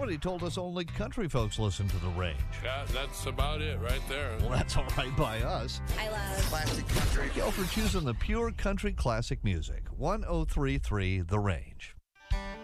Somebody told us only country folks listen to The Range. Yeah, that's about it right there. Well, that's all right by us. I love Classic country. Go for choosing the pure country classic music. 103.3 The Range.